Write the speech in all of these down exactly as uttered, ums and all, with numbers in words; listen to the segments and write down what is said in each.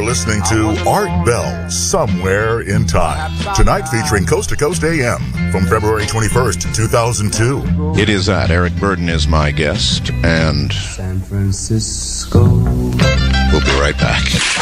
listening to Art Bell, Somewhere in Time. Tonight featuring Coast to Coast A M from February twenty-first, two thousand two. It is that. Eric Burden is my guest, and San Francisco. We'll be right back.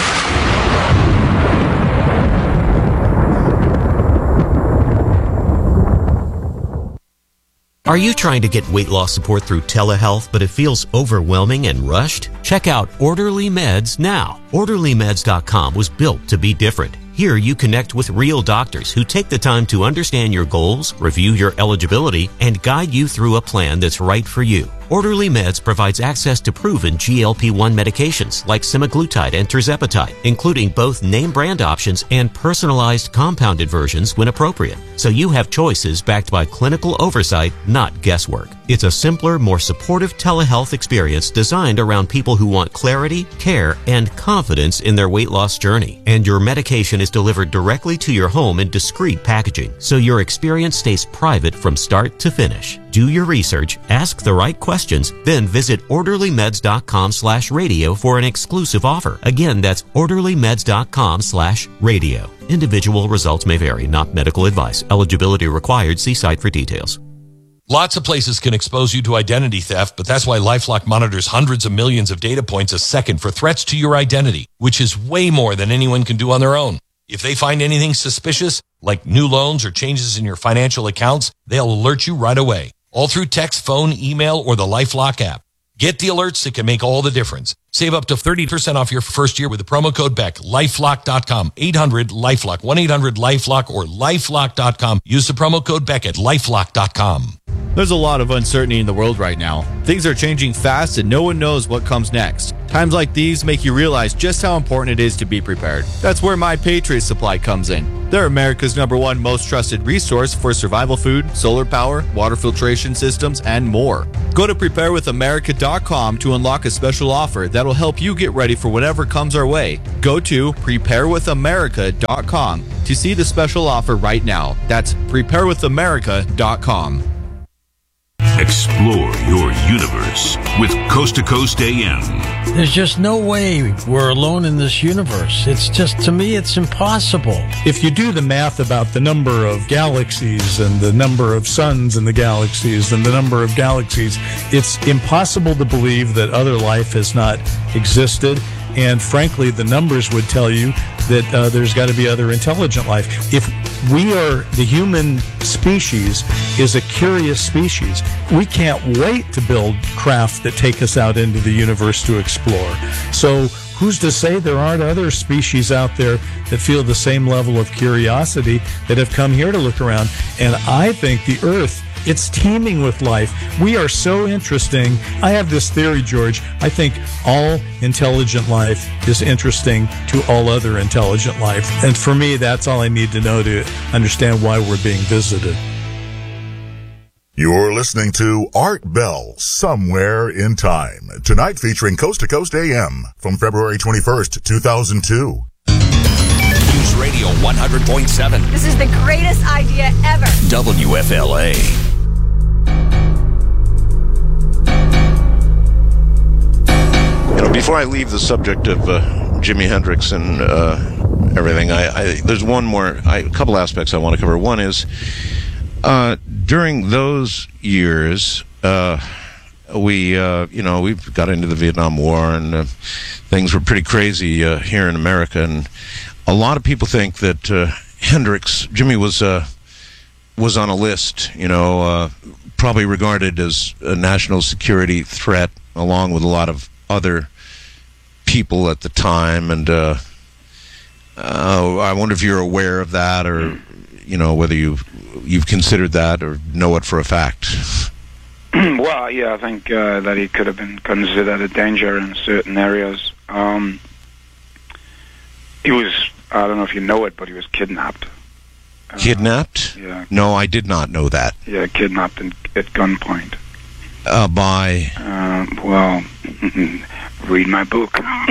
Are you trying to get weight loss support through telehealth, but it feels overwhelming and rushed? Check out Orderly Meds now. Orderly Meds dot com was built to be different. Here you connect with real doctors who take the time to understand your goals, review your eligibility, and guide you through a plan that's right for you. Orderly Meds provides access to proven G L P one medications like semaglutide and tirzepatide, including both name brand options and personalized compounded versions when appropriate. So you have choices backed by clinical oversight, not guesswork. It's a simpler, more supportive telehealth experience designed around people who want clarity, care, and confidence in their weight loss journey. And your medication is delivered directly to your home in discreet packaging, so your experience stays private from start to finish. Do your research, ask the right questions, then visit Orderly Meds dot com slash radio for an exclusive offer. Again, that's Orderly Meds dot com slash radio. Individual results may vary, not medical advice. Eligibility required. See site for details. Lots of places can expose you to identity theft, but that's why LifeLock monitors hundreds of millions of data points a second for threats to your identity, which is way more than anyone can do on their own. If they find anything suspicious, like new loans or changes in your financial accounts, they'll alert you right away, all through text, phone, email, or the LifeLock app. Get the alerts that can make all the difference. Save up to thirty percent off your first year with the promo code Beck. LifeLock dot com, eight hundred LifeLock, one eight hundred LifeLock, or LifeLock dot com. Use the promo code Beck at LifeLock dot com. There's a lot of uncertainty in the world right now. Things are changing fast and no one knows what comes next. Times like these make you realize just how important it is to be prepared. That's where My Patriot Supply comes in. They're America's number one most trusted resource for survival food, solar power, water filtration systems, and more. Go to prepare with america dot com to unlock a special offer that'll help you get ready for whatever comes our way. Go to prepare with america dot com to see the special offer right now. That's prepare with america dot com. Explore your universe with Coast to Coast A M. There's just no way we're alone in this universe. It's just, to me, it's impossible. If you do the math about the number of galaxies and the number of suns in the galaxies and the number of galaxies, it's impossible to believe that other life has not existed. And frankly, the numbers would tell you that uh, there's got to be other intelligent life. If we are, the human species is a curious species, we can't wait to build craft that take us out into the universe to explore. So who's to say there aren't other species out there that feel the same level of curiosity that have come here to look around? And I think the Earth, it's teeming with life. We are so interesting. I have this theory, George. I think all intelligent life is interesting to all other intelligent life. And for me, that's all I need to know to understand why we're being visited. You're listening to Art Bell, Somewhere in Time. Tonight featuring Coast to Coast A M from February twenty-first, two thousand two. News Radio one hundred point seven. This is the greatest idea ever. W F L A. You know, before I leave the subject of uh, Jimi Hendrix and uh, everything, I, I there's one more, I, a couple aspects I want to cover. One is uh, during those years, uh, we, uh, you know, we got into the Vietnam War, and uh, things were pretty crazy uh, here in America, and a lot of people think that uh, Hendrix, Jimmy was uh, was on a list, you know, uh, probably regarded as a national security threat, along with a lot of other people at the time. And uh, uh, I wonder if you're aware of that, or you know, whether you you've considered that or know it for a fact. Well, yeah, I think uh, that he could have been considered a danger in certain areas. Um, he was, I don't know if you know it, but he was kidnapped. Uh, Kidnapped? Yeah. No, I did not know that. Yeah, kidnapped in, at gunpoint. Uh, by? Uh, well, read my book.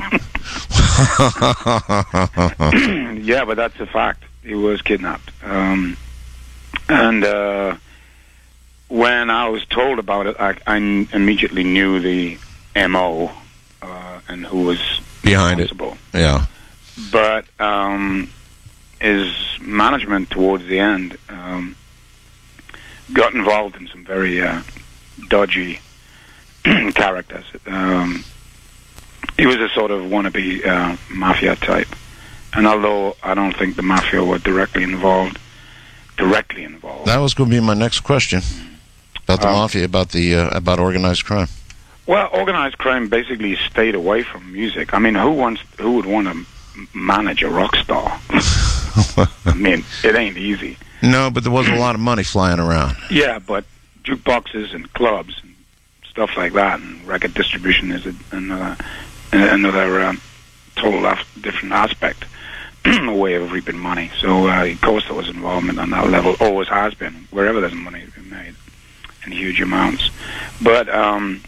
Yeah, but that's a fact. He was kidnapped. Um, and uh, when I was told about it, I, I immediately knew the M O uh, and who was behind responsible. it. Yeah. but um, his management towards the end um, got involved in some very uh, dodgy characters. Um, he was a sort of wannabe uh, mafia type, and although I don't think the mafia were directly involved, directly involved. That was going to be my next question about the Um, mafia, about the uh, about organized crime. Well, organized crime basically stayed away from music. I mean, who wants, who would want to m- manage a rock star? I mean, it ain't easy. No, but there wasn't a lot of money flying around. Yeah, but jukeboxes and clubs and stuff like that, and record distribution is a, another another um, total af- different aspect, a way of reaping money. So, uh, of course, there was involvement on that level, always has been, wherever there's money to be made in huge amounts. But, um,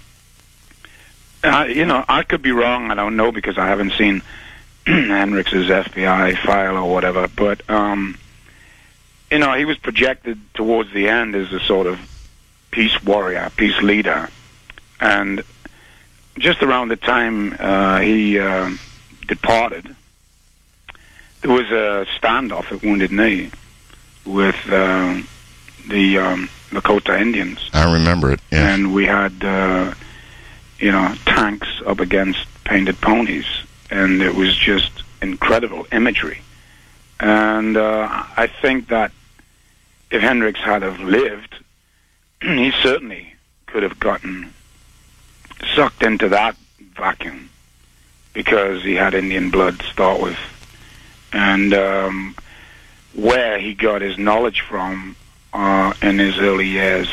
uh, you know, I could be wrong. I don't know because I haven't seen Hendrix's F B I file or whatever. But, um, you know, he was projected towards the end as a sort of peace warrior, peace leader. And just around the time uh, he uh, departed, there was a standoff at Wounded Knee with uh, the um, Lakota Indians. I remember it, yeah. And we had, uh, you know, tanks up against painted ponies. And it was just incredible imagery. And uh, I think that if Hendrix had have lived, he certainly could have gotten sucked into that vacuum because he had Indian blood to start with. And um, where he got his knowledge from uh, in his early years.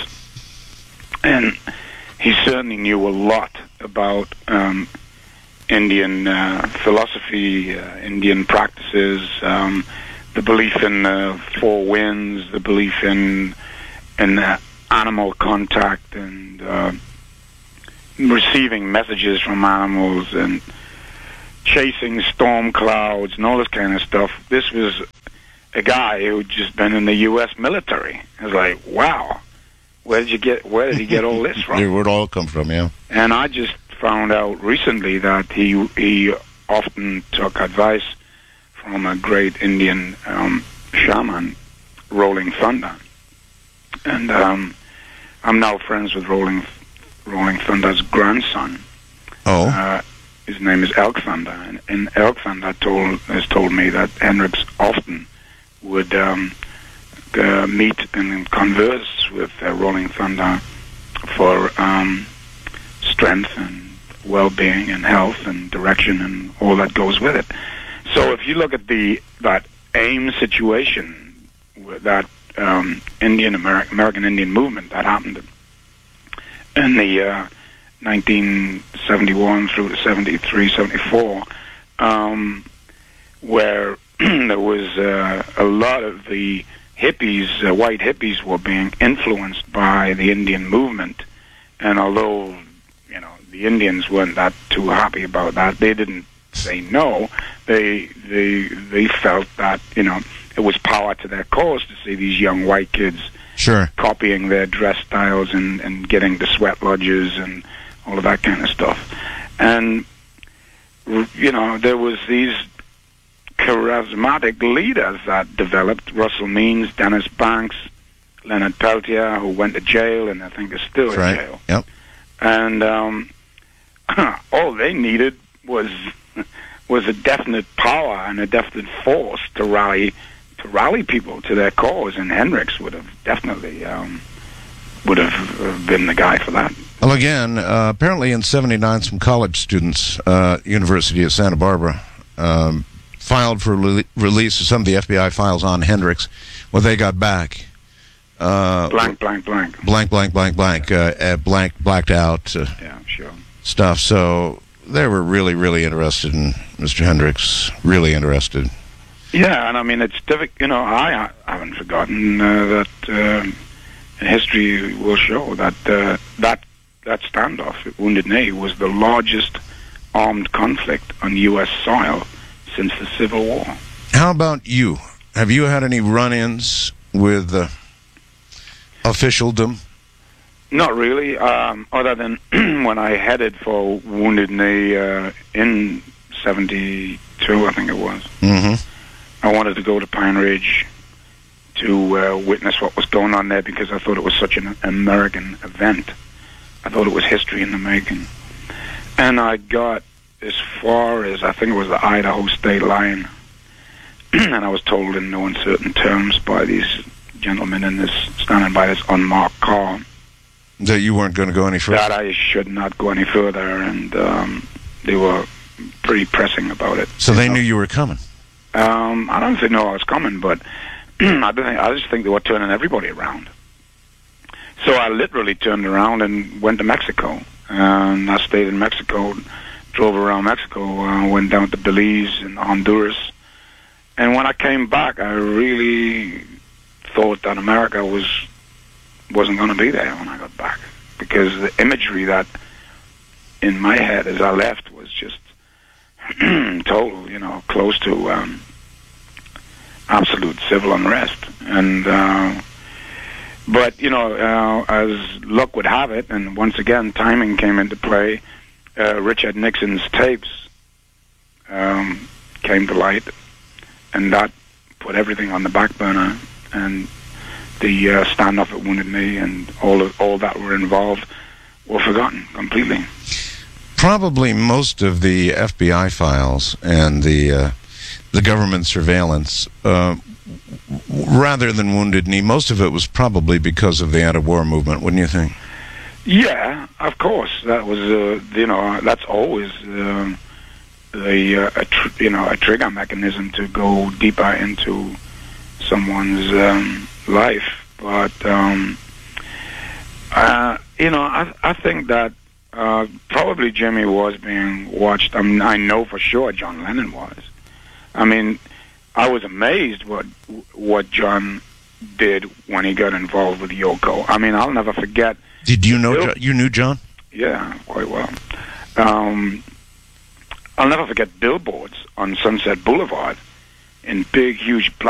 And he certainly knew a lot about um, Indian uh, philosophy, uh, Indian practices, um, the belief in uh, four winds, the belief in in uh, animal contact, and uh, receiving messages from animals, and chasing storm clouds, and all this kind of stuff. This was a guy who had just been in the U S military. I was like, wow, where did you get? Where did he get all this from? Where would it all come from? Yeah. And I just found out recently that he he often took advice from a great Indian um, shaman, Rolling Thunder, and um, I'm now friends with Rolling Rolling Thunder's grandson. Oh. Uh, his name is Elk Thunder, and, and Elk Thunder told has told me that Hendrix often would um, uh, meet and converse with uh, Rolling Thunder for um, strength and well-being and health and direction and all that goes with it. So if you look at the that AIM situation, that um, Indian American, American Indian movement that happened in the uh, nineteen seventy-one through to seventy-three, seventy-four, um, where there was uh, a lot of the hippies, uh, white hippies, were being influenced by the Indian movement, and although you know the Indians weren't that too happy about that, they didn't say no. They they they felt that you know it was power to their cause to see these young white kids sure copying their dress styles and, and getting the sweat lodges and all of that kind of stuff. And you know there was these charismatic leaders that developed: Russell Means, Dennis Banks, Leonard Peltier, who went to jail and I think is still That's in right. jail. Yep. And um, all they needed was was a definite power and a definite force to rally to rally people to their cause, and Hendrix would have definitely um, would have been the guy for that. Well, again, uh, apparently in seventy-nine, some college students, uh, University of Santa Barbara, um, filed for le- release of some of the F B I files on Hendrix. Well, they got back. Uh, blank, blank, blank. Blank, blank, blank, blank. Uh, uh, blank, blacked out. Uh, yeah, sure. Stuff. So they were really, really interested in Mister Hendrix. Really interested. Yeah, and I mean, it's difficult. You know, I, I haven't forgotten uh, that uh, history will show that uh, that that standoff at Wounded Knee was the largest armed conflict on U S soil since the Civil War. How about you? Have you had any run-ins with uh, officialdom? Not really, um, other than when I headed for Wounded Knee uh, in seventy-two two, I think it was. Mm-hmm. I wanted to go to Pine Ridge to uh, witness what was going on there because I thought it was such an American event. I thought it was history in the making. And I got as far as, I think it was the Idaho state line, and I was told in no uncertain terms by these gentlemen in this, standing by this unmarked car, that you weren't going to go any further? That I should not go any further, and um, they were pretty pressing about it. So they know? knew you were coming? Um, I don't think they knew I was coming, but I, don't think, I just think they were turning everybody around. So I literally turned around and went to Mexico. And I stayed in Mexico, drove around Mexico, uh, went down to Belize and Honduras. And when I came back, I really thought that America was, wasn't going to be there when I got back. Because the imagery that in my head as I left was just total, you know, close to um, absolute civil unrest. And, uh, but, you know, uh, as luck would have it, and once again, timing came into play, uh, Richard Nixon's tapes um, came to light, and that put everything on the back burner, and the uh, standoff at Wounded Knee and all of, all that were involved were forgotten completely. Probably most of the F B I files and the uh, the government surveillance, uh, rather than Wounded Knee, most of it was probably because of the anti-war movement, wouldn't you think? Yeah, of course. That was, uh, you know, that's always uh, the uh, a tr- you know a trigger mechanism to go deeper into someone's um, life. But um, uh, you know, I I think that. Uh, probably Jimmy was being watched. I mean, I know for sure John Lennon was. I mean, I was amazed what what John did when he got involved with Yoko. I mean, I'll never forget. Did you know Bill- you knew John? Yeah, quite well. Um, I'll never forget billboards on Sunset Boulevard in big, huge black